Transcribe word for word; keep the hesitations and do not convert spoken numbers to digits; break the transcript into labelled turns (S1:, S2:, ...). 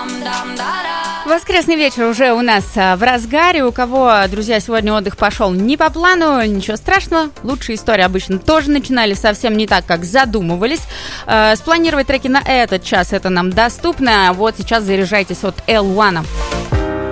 S1: Воскресный вечер уже у нас в разгаре. У кого, друзья, сегодня отдых пошел не по плану, ничего страшного. Лучшие истории обычно тоже начинали совсем не так, как задумывались. Спланировать треки на этот час — это нам доступно. Вот сейчас заряжайтесь от эл один.